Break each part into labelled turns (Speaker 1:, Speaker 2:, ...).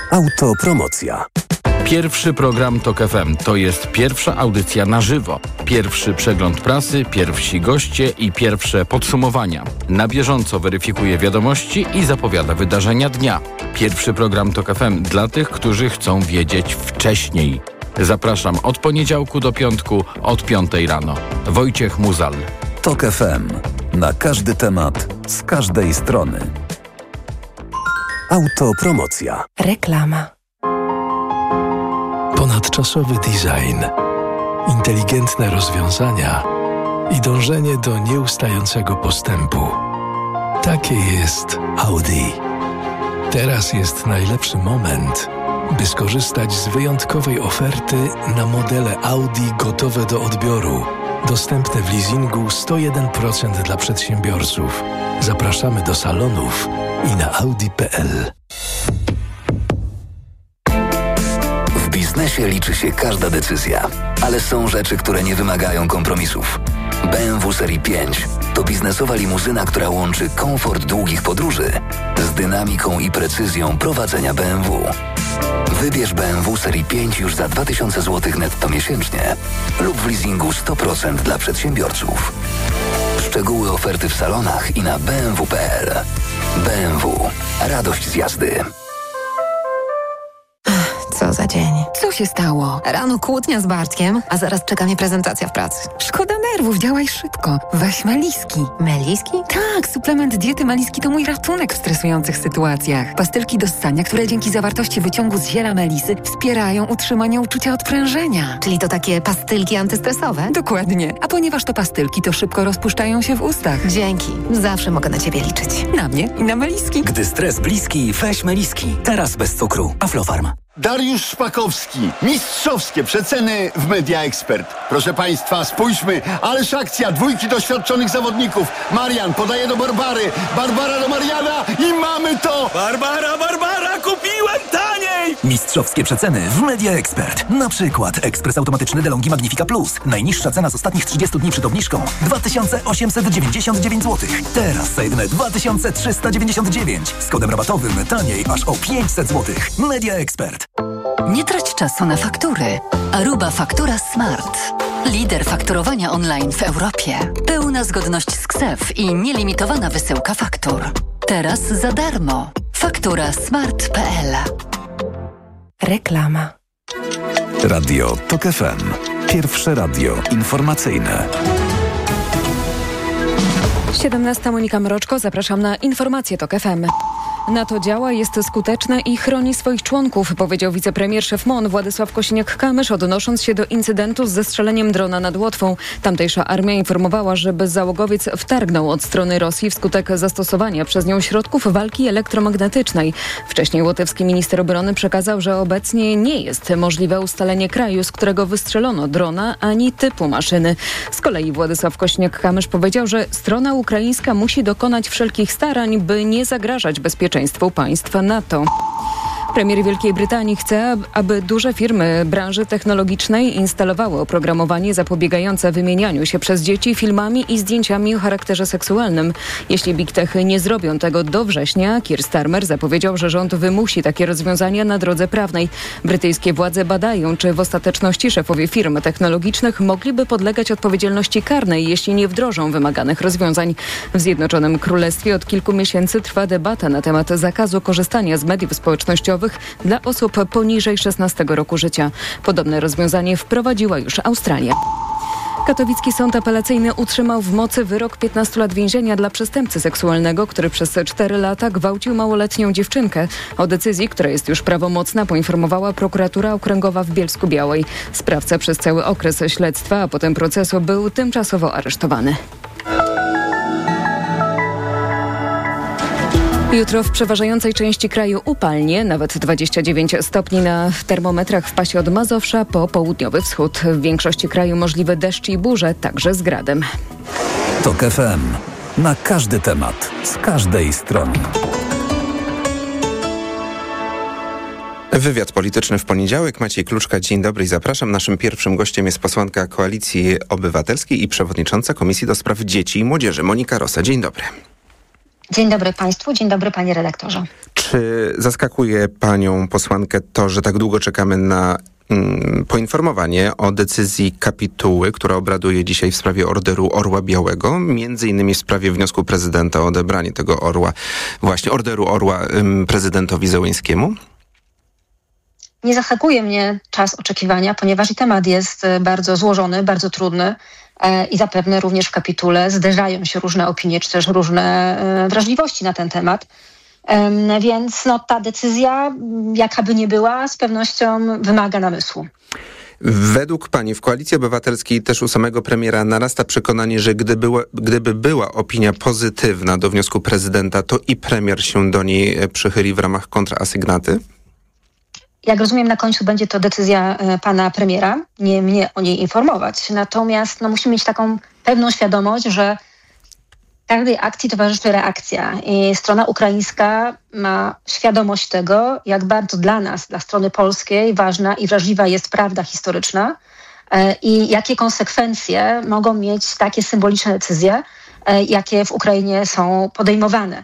Speaker 1: Autopromocja.
Speaker 2: Pierwszy program TOK FM to jest pierwsza audycja na żywo. Pierwszy przegląd prasy, pierwsi goście i pierwsze podsumowania. Na bieżąco weryfikuje wiadomości i zapowiada wydarzenia dnia. Pierwszy program TOK FM dla tych, którzy chcą wiedzieć wcześniej. Zapraszam od poniedziałku do piątku od 5 rano. Wojciech Muzal.
Speaker 1: TOK FM. Na każdy temat, z każdej strony. Autopromocja.
Speaker 3: Reklama.
Speaker 4: Ponadczasowy design, inteligentne rozwiązania i dążenie do nieustającego postępu. Takie jest Audi. Teraz jest najlepszy moment, by skorzystać z wyjątkowej oferty na modele Audi gotowe do odbioru. Dostępne w leasingu 101% dla przedsiębiorców. Zapraszamy do salonów i na audi.pl.
Speaker 5: W biznesie liczy się każda decyzja, ale są rzeczy, które nie wymagają kompromisów. BMW Serii 5 to biznesowa limuzyna, która łączy komfort długich podróży z dynamiką i precyzją prowadzenia BMW. Wybierz BMW Serii 5 już za 2000 zł netto miesięcznie lub w leasingu 100% dla przedsiębiorców. Szczegóły oferty w salonach i na bmw.pl. BMW. Radość z jazdy.
Speaker 3: Co za dzień.
Speaker 6: Co się stało? Rano kłótnia z Bartkiem, a zaraz czeka mnie prezentacja w pracy. Szkoda nerwów, działaj szybko. Weź Meliski.
Speaker 3: Meliski?
Speaker 6: Tak, suplement diety Meliski to mój ratunek w stresujących sytuacjach. Pastylki do ssania, które dzięki zawartości wyciągu z ziela melisy wspierają utrzymanie uczucia odprężenia.
Speaker 3: Czyli to takie pastylki antystresowe?
Speaker 6: Dokładnie. A ponieważ to pastylki, to szybko rozpuszczają się w ustach.
Speaker 3: Dzięki. Zawsze mogę na ciebie liczyć.
Speaker 6: Na mnie i na Meliski.
Speaker 7: Gdy stres bliski, weź Meliski. Teraz bez cukru. Aflofarm.
Speaker 8: Dariusz Szpakowski. Mistrzowskie przeceny w Media Expert. Proszę Państwa, spójrzmy, ależ akcja, dwójki doświadczonych zawodników. Marian podaje do Barbary, Barbara do Mariana i mamy to!
Speaker 7: Barbara, kupiłem taniej! Mistrzowskie przeceny w Media Expert. Na przykład ekspres automatyczny DeLonghi Magnifica Plus. Najniższa cena z ostatnich 30 dni przed obniżką 2899 zł. Teraz za jedyne 2399. Z kodem rabatowym taniej aż o 500 zł. Media Expert.
Speaker 9: Nie trać czasu na faktury. Aruba Faktura Smart. Lider fakturowania online w Europie. Pełna zgodność z KSEF i nielimitowana wysyłka faktur. Teraz za darmo. fakturasmart.pl.
Speaker 3: Reklama.
Speaker 1: Radio TOK FM. Pierwsze radio informacyjne.
Speaker 10: 17 Monika Mroczko, zapraszam na informacje TOK FM. NATO działa, jest skuteczne i chroni swoich członków, powiedział wicepremier szef MON Władysław Kosiniak-Kamysz, odnosząc się do incydentu z zestrzeleniem drona nad Łotwą. Tamtejsza armia informowała, że bezzałogowiec wtargnął od strony Rosji wskutek zastosowania przez nią środków walki elektromagnetycznej. Wcześniej łotewski minister obrony przekazał, że obecnie nie jest możliwe ustalenie kraju, z którego wystrzelono drona, ani typu maszyny. Z kolei Władysław Kosiniak-Kamysz powiedział, że strona ukraińska musi dokonać wszelkich starań, by nie zagrażać bezpieczeństwu państwa NATO. Premier Wielkiej Brytanii chce, aby duże firmy branży technologicznej instalowały oprogramowanie zapobiegające wymienianiu się przez dzieci filmami i zdjęciami o charakterze seksualnym. Jeśli Big Tech nie zrobią tego do września, Keir Starmer zapowiedział, że rząd wymusi takie rozwiązania na drodze prawnej. Brytyjskie władze badają, czy w ostateczności szefowie firm technologicznych mogliby podlegać odpowiedzialności karnej, jeśli nie wdrożą wymaganych rozwiązań. W Zjednoczonym Królestwie od kilku miesięcy trwa debata na temat zakazu korzystania z mediów społecznościowych dla osób poniżej 16 roku życia. Podobne rozwiązanie wprowadziła już Australia. Katowicki Sąd Apelacyjny utrzymał w mocy wyrok 15 lat więzienia dla przestępcy seksualnego, który przez 4 lata gwałcił małoletnią dziewczynkę. O decyzji, która jest już prawomocna, poinformowała prokuratura okręgowa w Bielsku-Białej. Sprawca przez cały okres śledztwa, a potem procesu był tymczasowo aresztowany. Jutro w przeważającej części kraju upalnie, nawet 29 stopni na termometrach w pasie od Mazowsza po południowy wschód. W większości kraju możliwe deszcze i burze, także z gradem.
Speaker 1: TOK FM. Na każdy temat, z każdej strony.
Speaker 11: Wywiad polityczny w poniedziałek. Maciej Kluczka, dzień dobry i zapraszam. Naszym pierwszym gościem jest posłanka Koalicji Obywatelskiej i przewodnicząca Komisji do Spraw Dzieci i Młodzieży, Monika Rosa. Dzień dobry.
Speaker 12: Dzień dobry Państwu, dzień dobry Panie redaktorze.
Speaker 11: Czy zaskakuje Panią posłankę to, że tak długo czekamy na poinformowanie o decyzji kapituły, która obraduje dzisiaj w sprawie orderu Orła Białego, między innymi w sprawie wniosku prezydenta o odebranie tego orła, właśnie orderu Orła prezydentowi Zełenskiemu?
Speaker 12: Nie zaskakuje mnie czas oczekiwania, ponieważ i temat jest bardzo złożony, bardzo trudny i zapewne również w kapitule zderzają się różne opinie, czy też różne wrażliwości na ten temat. Więc ta decyzja, jaka by nie była, z pewnością wymaga namysłu.
Speaker 11: Według Pani w Koalicji Obywatelskiej też u samego premiera narasta przekonanie, że gdyby była opinia pozytywna do wniosku prezydenta, to i premier się do niej przychyli w ramach kontrasygnaty?
Speaker 12: Jak rozumiem, na końcu będzie to decyzja pana premiera, nie mnie o niej informować. Natomiast musimy mieć taką pewną świadomość, że każdej akcji towarzyszy reakcja i strona ukraińska ma świadomość tego, jak bardzo dla nas, dla strony polskiej ważna i wrażliwa jest prawda historyczna i jakie konsekwencje mogą mieć takie symboliczne decyzje, jakie w Ukrainie są podejmowane.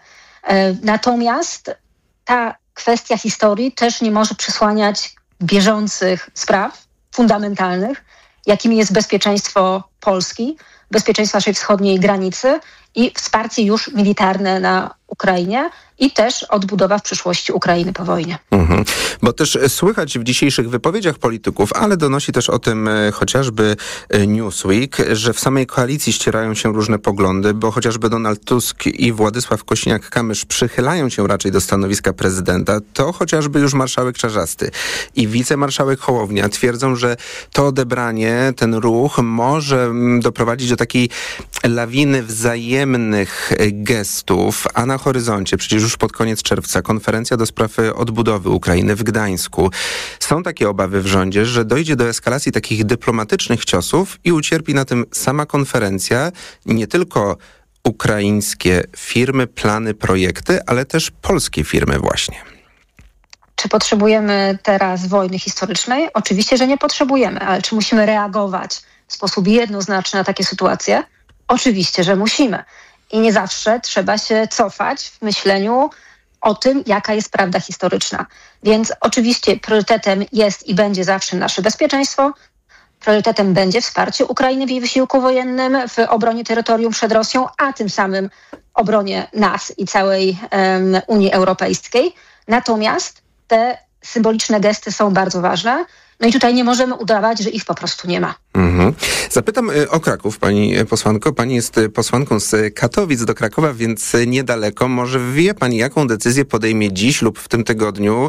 Speaker 12: Natomiast ta kwestia historii też nie może przysłaniać bieżących spraw fundamentalnych, jakimi jest bezpieczeństwo Polski, bezpieczeństwo naszej wschodniej granicy i wsparcie już militarne na Ukrainie i też odbudowa w przyszłości Ukrainy po wojnie.
Speaker 11: Bo też słychać w dzisiejszych wypowiedziach polityków, ale donosi też o tym chociażby Newsweek, że w samej koalicji ścierają się różne poglądy, bo chociażby Donald Tusk i Władysław Kosiniak-Kamysz przychylają się raczej do stanowiska prezydenta, to chociażby już marszałek Czarzasty i wicemarszałek Hołownia twierdzą, że to odebranie, ten ruch może doprowadzić do takiej lawiny wzajemnych gestów, a na horyzoncie przecież już pod koniec czerwca konferencja do spraw odbudowy Ukrainy w Gdańsku. Są takie obawy w rządzie, że dojdzie do eskalacji takich dyplomatycznych ciosów i ucierpi na tym sama konferencja, nie tylko ukraińskie firmy, plany, projekty, ale też polskie firmy właśnie.
Speaker 12: Czy potrzebujemy teraz wojny historycznej? Oczywiście, że nie potrzebujemy, ale czy musimy reagować w sposób jednoznaczny na takie sytuacje? Oczywiście, że musimy. I nie zawsze trzeba się cofać w myśleniu o tym, jaka jest prawda historyczna. Więc oczywiście priorytetem jest i będzie zawsze nasze bezpieczeństwo. Priorytetem będzie wsparcie Ukrainy w jej wysiłku wojennym, w obronie terytorium przed Rosją, a tym samym obronie nas i całej Unii Europejskiej. Natomiast te symboliczne gesty są bardzo ważne. No i tutaj nie możemy udawać, że ich po prostu nie ma.
Speaker 11: Zapytam o Kraków, pani posłanko. Pani jest posłanką z Katowic do Krakowa, więc niedaleko. Może wie pani, jaką decyzję podejmie dziś lub w tym tygodniu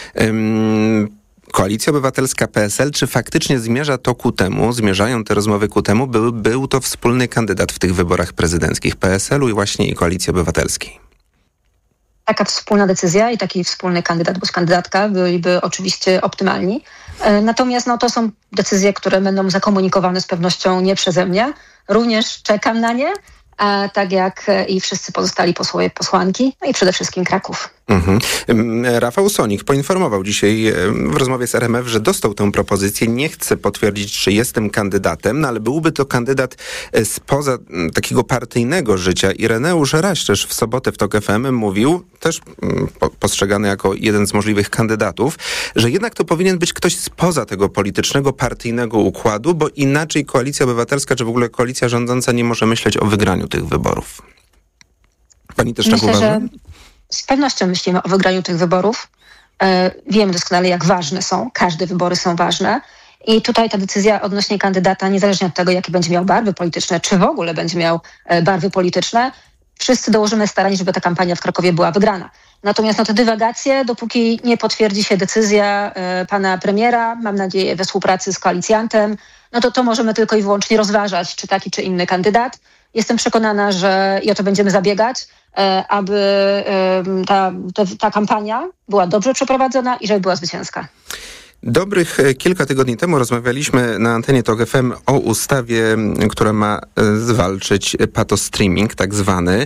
Speaker 11: Koalicja Obywatelska PSL? Czy faktycznie zmierzają te rozmowy ku temu, by był to wspólny kandydat w tych wyborach prezydenckich PSL-u i właśnie i Koalicji Obywatelskiej?
Speaker 12: Taka wspólna decyzja i taki wspólny kandydat bądź kandydatka byliby oczywiście optymalni. Natomiast to są decyzje, które będą zakomunikowane z pewnością nie przeze mnie. Również czekam na nie, tak jak i wszyscy pozostali posłowie, posłanki, no i przede wszystkim Kraków.
Speaker 11: Rafał Sonik poinformował dzisiaj w rozmowie z RMF, że dostał tę propozycję. Nie chce potwierdzić, czy jestem kandydatem, ale byłby to kandydat spoza takiego partyjnego życia. Ireneusz Raś też w sobotę w TOK FM mówił, też postrzegany jako jeden z możliwych kandydatów, że jednak to powinien być ktoś spoza tego politycznego, partyjnego układu, bo inaczej Koalicja Obywatelska, czy w ogóle koalicja rządząca nie może myśleć o wygraniu tych wyborów. Pani też tak uważa?
Speaker 12: Że z pewnością myślimy o wygraniu tych wyborów. Wiemy doskonale, jak ważne są. Każde wybory są ważne. I tutaj ta decyzja odnośnie kandydata, niezależnie od tego, jakie będzie miał barwy polityczne, czy w ogóle będzie miał barwy polityczne, wszyscy dołożymy starań, żeby ta kampania w Krakowie była wygrana. Natomiast te dywagacje, dopóki nie potwierdzi się decyzja pana premiera, mam nadzieję we współpracy z koalicjantem, to możemy tylko i wyłącznie rozważać, czy taki, czy inny kandydat. Jestem przekonana, że i o to będziemy zabiegać, aby ta kampania była dobrze przeprowadzona i żeby była zwycięska.
Speaker 11: Dobrych kilka tygodni temu rozmawialiśmy na antenie TOK FM o ustawie, która ma zwalczyć patostreaming tak zwany.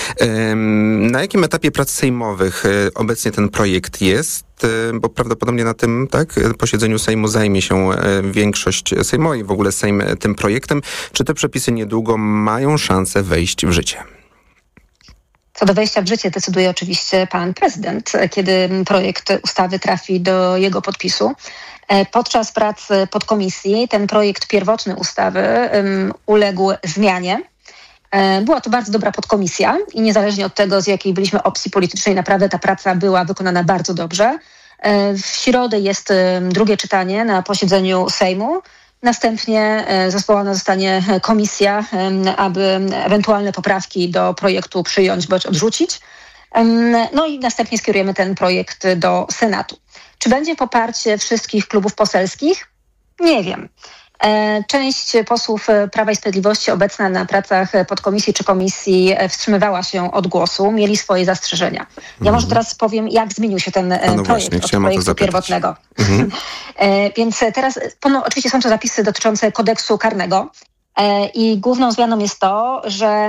Speaker 11: Na jakim etapie prac sejmowych obecnie ten projekt jest? Bo prawdopodobnie na tym posiedzeniu Sejmu zajmie się większość sejmowa i w ogóle Sejm tym projektem. Czy te przepisy niedługo mają szansę wejść w życie?
Speaker 12: Co do wejścia w życie decyduje oczywiście pan prezydent, kiedy projekt ustawy trafi do jego podpisu. Podczas prac podkomisji ten projekt pierwotny ustawy uległ zmianie. Była to bardzo dobra podkomisja i niezależnie od tego, z jakiej byliśmy opcji politycznej, naprawdę ta praca była wykonana bardzo dobrze. W środę jest drugie czytanie na posiedzeniu Sejmu. Następnie zespołana zostanie komisja, aby ewentualne poprawki do projektu przyjąć bądź odrzucić. No i następnie skierujemy ten projekt do Senatu. Czy będzie poparcie wszystkich klubów poselskich? Nie wiem. Część posłów Prawa i Sprawiedliwości obecna na pracach podkomisji czy komisji wstrzymywała się od głosu, mieli swoje zastrzeżenia. Ja może teraz powiem, jak zmienił się ten projekt od projektu pierwotnego. Więc teraz, oczywiście są to zapisy dotyczące kodeksu karnego i główną zmianą jest to, że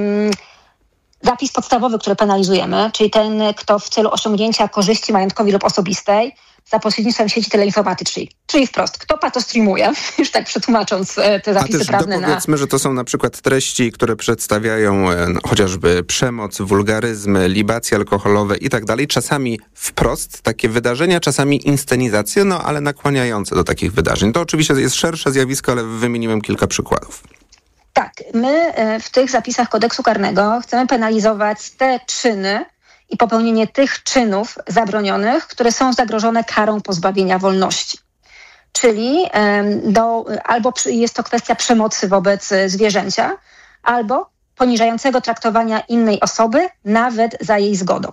Speaker 12: zapis podstawowy, który penalizujemy, czyli ten, kto w celu osiągnięcia korzyści majątkowej lub osobistej za pośrednictwem sieci teleinformatycznej. Czyli wprost, kto patostreamuje, już tak przetłumacząc te zapisy prawne.
Speaker 11: Powiedzmy, że to są na przykład treści, które przedstawiają chociażby przemoc, wulgaryzmy, libacje alkoholowe i tak dalej. Czasami wprost takie wydarzenia, czasami inscenizacje, ale nakłaniające do takich wydarzeń. To oczywiście jest szersze zjawisko, ale wymieniłem kilka przykładów.
Speaker 12: Tak, my w tych zapisach kodeksu karnego chcemy penalizować te czyny i popełnienie tych czynów zabronionych, które są zagrożone karą pozbawienia wolności. Czyli albo jest to kwestia przemocy wobec zwierzęcia, albo poniżającego traktowania innej osoby, nawet za jej zgodą.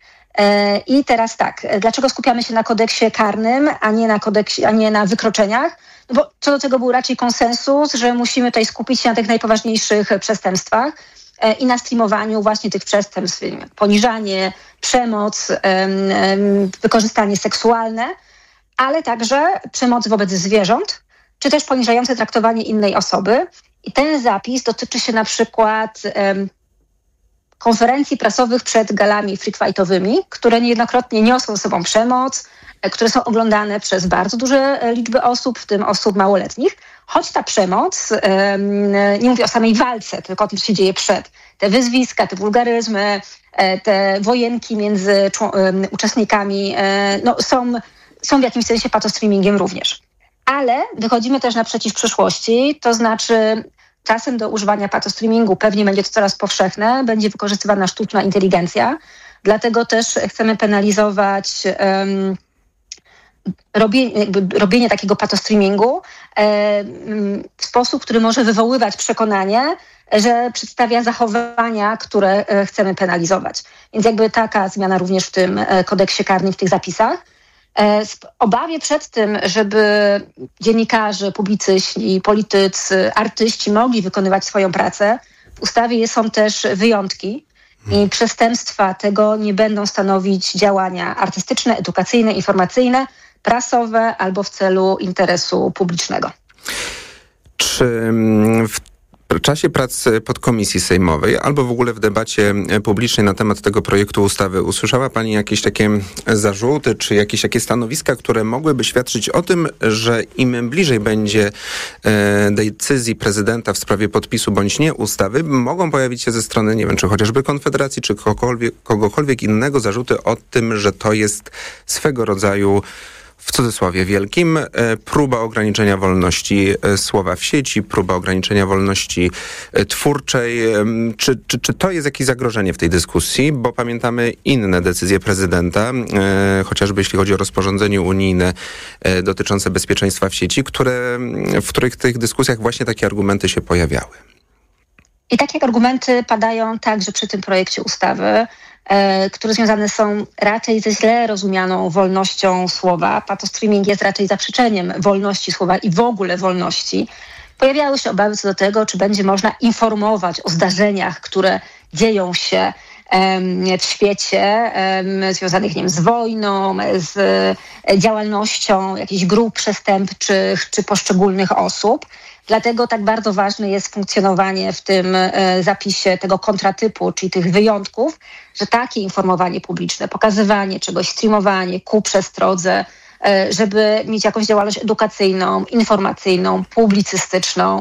Speaker 12: I teraz tak, dlaczego skupiamy się na kodeksie karnym, a nie na wykroczeniach? No bo co do tego był raczej konsensus, że musimy tutaj skupić się na tych najpoważniejszych przestępstwach i na streamowaniu właśnie tych przestępstw, poniżanie, przemoc, wykorzystanie seksualne, ale także przemoc wobec zwierząt, czy też poniżające traktowanie innej osoby. I ten zapis dotyczy się na przykład konferencji prasowych przed galami freakfightowymi, które niejednokrotnie niosą ze sobą przemoc, które są oglądane przez bardzo duże liczby osób, w tym osób małoletnich, choć ta przemoc, nie mówię o samej walce, tylko o tym, co się dzieje przed. Te wyzwiska, te wulgaryzmy, te wojenki między uczestnikami są w jakimś sensie patostreamingiem również. Ale wychodzimy też naprzeciw przyszłości, to znaczy czasem do używania patostreamingu pewnie będzie to coraz powszechne, będzie wykorzystywana sztuczna inteligencja, dlatego też chcemy penalizować robienie takiego patostreamingu w sposób, który może wywoływać przekonanie, że przedstawia zachowania, które chcemy penalizować. Więc taka zmiana również w tym kodeksie karnym, w tych zapisach. W obawie przed tym, żeby dziennikarze, publicyści, politycy, artyści mogli wykonywać swoją pracę, w ustawie są też wyjątki i przestępstwa tego nie będą stanowić działania artystyczne, edukacyjne, informacyjne, prasowe albo w celu interesu publicznego.
Speaker 11: Czy w czasie prac podkomisji sejmowej albo w ogóle w debacie publicznej na temat tego projektu ustawy usłyszała Pani jakieś takie zarzuty czy jakieś takie stanowiska, które mogłyby świadczyć o tym, że im bliżej będzie decyzji prezydenta w sprawie podpisu bądź nie ustawy, mogą pojawić się ze strony, nie wiem, czy chociażby Konfederacji, czy kogokolwiek innego zarzuty o tym, że to jest swego rodzaju, w cudzysłowie wielkim, próba ograniczenia wolności słowa w sieci, próba ograniczenia wolności twórczej. Czy to jest jakieś zagrożenie w tej dyskusji? Bo pamiętamy inne decyzje prezydenta, chociażby jeśli chodzi o rozporządzenie unijne dotyczące bezpieczeństwa w sieci, w których w tych dyskusjach właśnie takie argumenty się pojawiały.
Speaker 12: I takie argumenty padają także przy tym projekcie ustawy, które związane są raczej ze źle rozumianą wolnością słowa. Patostreaming jest raczej zaprzeczeniem wolności słowa i w ogóle wolności. Pojawiały się obawy co do tego, czy będzie można informować o zdarzeniach, które dzieją się w świecie, związanych, nie wiem, z wojną, z działalnością jakichś grup przestępczych czy poszczególnych osób. Dlatego tak bardzo ważne jest funkcjonowanie w tym zapisie tego kontratypu, czyli tych wyjątków, że takie informowanie publiczne, pokazywanie czegoś, streamowanie ku przestrodze, żeby mieć jakąś działalność edukacyjną, informacyjną, publicystyczną,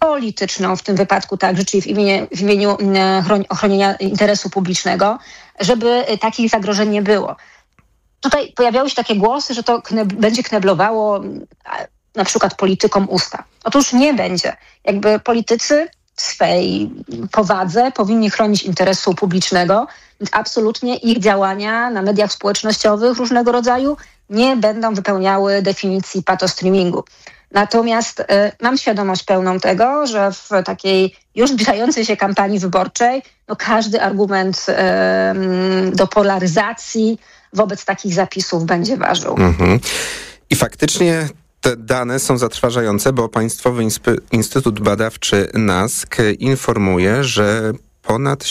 Speaker 12: polityczną w tym wypadku także, czyli w imieniu ochronienia interesu publicznego, żeby takich zagrożeń nie było. Tutaj pojawiały się takie głosy, że to będzie kneblowało na przykład politykom usta. Otóż nie będzie. Jakby politycy w swej powadze powinni chronić interesu publicznego, więc absolutnie ich działania na mediach społecznościowych różnego rodzaju nie będą wypełniały definicji patostreamingu. Natomiast mam świadomość pełną tego, że w takiej już zbliżającej się kampanii wyborczej każdy argument do polaryzacji wobec takich zapisów będzie ważył.
Speaker 11: I faktycznie te dane są zatrważające, bo Państwowy Instytut Badawczy NASK informuje, że ponad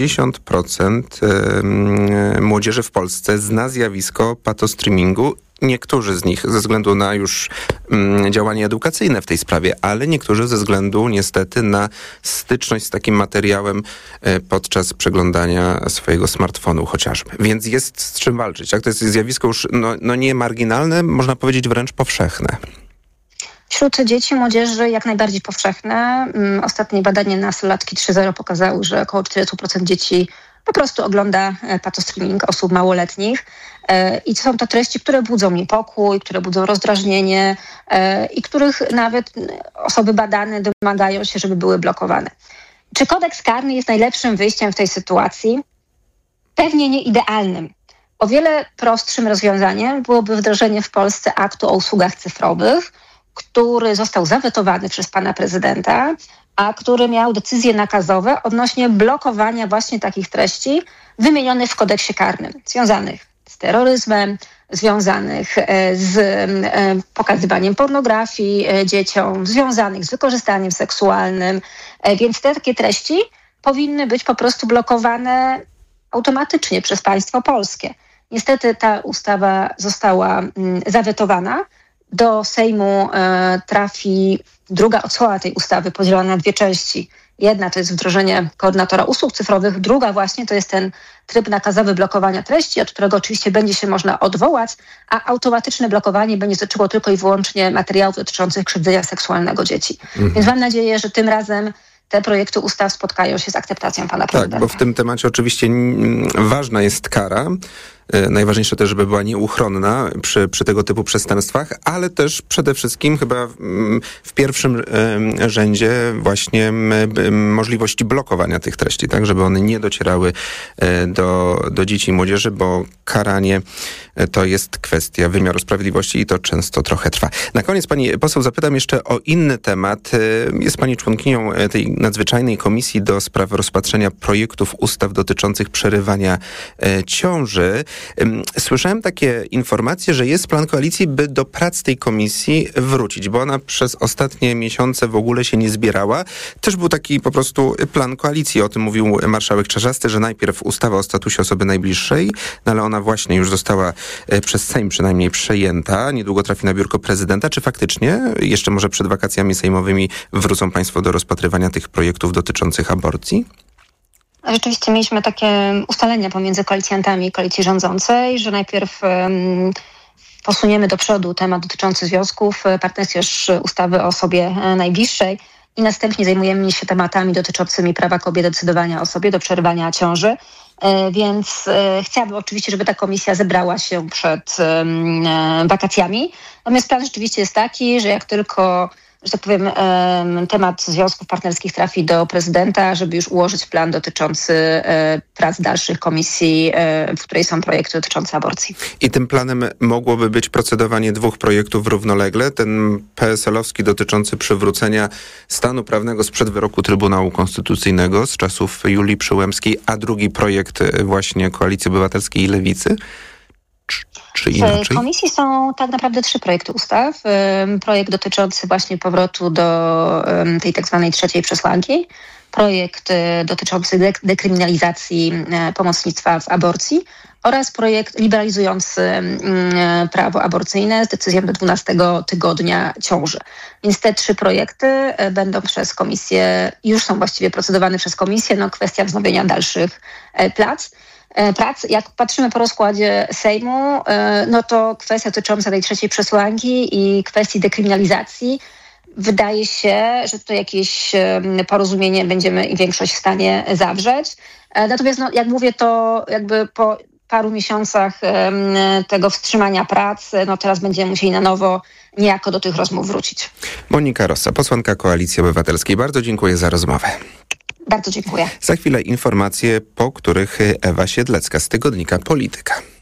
Speaker 11: 70% młodzieży w Polsce zna zjawisko patostreamingu. Niektórzy z nich ze względu na już działania edukacyjne w tej sprawie, ale niektórzy ze względu niestety na styczność z takim materiałem podczas przeglądania swojego smartfonu chociażby. Więc jest z czym walczyć. Jak to jest zjawisko już nie marginalne, można powiedzieć wręcz powszechne.
Speaker 12: Wśród dzieci i młodzieży jak najbardziej powszechne. Ostatnie badanie Nastolatki 3.0 pokazały, że około 40% dzieci po prostu ogląda patostreaming osób małoletnich. I są to treści, które budzą niepokój, które budzą rozdrażnienie i których nawet osoby badane domagają się, żeby były blokowane. Czy kodeks karny jest najlepszym wyjściem w tej sytuacji? Pewnie nie idealnym. O wiele prostszym rozwiązaniem byłoby wdrożenie w Polsce aktu o usługach cyfrowych, który został zawetowany przez pana prezydenta, a który miał decyzje nakazowe odnośnie blokowania właśnie takich treści wymienionych w kodeksie karnym, związanych z terroryzmem, związanych z pokazywaniem pornografii dzieciom, związanych z wykorzystaniem seksualnym. Więc te takie treści powinny być po prostu blokowane automatycznie przez państwo polskie. Niestety ta ustawa została zawetowana. Do Sejmu trafi druga odsłona tej ustawy podzielona na dwie części. Jedna to jest wdrożenie koordynatora usług cyfrowych, druga właśnie to jest ten tryb nakazowy blokowania treści, od którego oczywiście będzie się można odwołać, a automatyczne blokowanie będzie dotyczyło tylko i wyłącznie materiałów dotyczących krzywdzenia seksualnego dzieci. Więc mam nadzieję, że tym razem te projekty ustaw spotkają się z akceptacją pana prezydenta.
Speaker 11: Tak, bo w tym temacie oczywiście ważna jest kara. Najważniejsze też, żeby była nieuchronna przy tego typu przestępstwach, ale też przede wszystkim chyba w pierwszym rzędzie właśnie możliwości blokowania tych treści, tak, żeby one nie docierały do dzieci i młodzieży, bo karanie to jest kwestia wymiaru sprawiedliwości i to często trochę trwa. Na koniec pani poseł zapytam jeszcze o inny temat. Jest pani członkinią tej nadzwyczajnej komisji do spraw rozpatrzenia projektów ustaw dotyczących przerywania ciąży. Słyszałem takie informacje, że jest plan koalicji, by do prac tej komisji wrócić, bo ona przez ostatnie miesiące w ogóle się nie zbierała. Też był taki po prostu plan koalicji. O tym mówił marszałek Czarzasty, że najpierw ustawa o statusie osoby najbliższej, no ale ona właśnie już została przez Sejm przynajmniej przejęta. Niedługo trafi na biurko prezydenta. Czy faktycznie jeszcze może przed wakacjami sejmowymi wrócą państwo do rozpatrywania tych projektów dotyczących aborcji?
Speaker 12: Rzeczywiście mieliśmy takie ustalenia pomiędzy koalicjantami koalicji rządzącej, że najpierw posuniemy do przodu temat dotyczący związków partnerskich, ustawy o osobie najbliższej i następnie zajmujemy się tematami dotyczącymi prawa kobiet do decydowania o sobie, do przerywania ciąży. Więc chciałabym oczywiście, żeby ta komisja zebrała się przed wakacjami. Natomiast plan rzeczywiście jest taki, że jak tylko, że tak powiem, temat związków partnerskich trafi do prezydenta, żeby już ułożyć plan dotyczący prac dalszych komisji, w której są projekty dotyczące aborcji.
Speaker 11: I tym planem mogłoby być procedowanie dwóch projektów równolegle. Ten PSL-owski dotyczący przywrócenia stanu prawnego sprzed wyroku Trybunału Konstytucyjnego z czasów Julii Przyłębskiej, a drugi projekt właśnie Koalicji Obywatelskiej i Lewicy? Czy inaczej?
Speaker 12: W komisji są tak naprawdę 3 projekty ustaw. Projekt dotyczący właśnie powrotu do tej tak zwanej trzeciej przesłanki. Projekt dotyczący dekryminalizacji pomocnictwa w aborcji oraz projekt liberalizujący prawo aborcyjne z decyzją do 12 tygodnia ciąży. Więc te 3 projekty będą przez komisję, już są właściwie procedowane przez komisję, kwestia wznowienia dalszych prac. Jak patrzymy po rozkładzie Sejmu, to kwestia dotycząca tej trzeciej przesłanki i kwestii dekryminalizacji wydaje się, że to jakieś porozumienie będziemy i większość w stanie zawrzeć. Natomiast, jak mówię, to jakby po paru miesiącach tego wstrzymania prac, teraz będziemy musieli na nowo niejako do tych rozmów wrócić.
Speaker 11: Monika Rosa, posłanka Koalicji Obywatelskiej. Bardzo dziękuję za rozmowę.
Speaker 12: Bardzo dziękuję.
Speaker 11: Za chwilę informacje, po których Ewa Siedlecka z tygodnika Polityka.